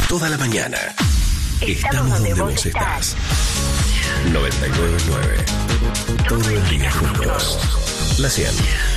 Toda la mañana. Estamos donde vos estás. 99.9. Todo el día juntos. La 100.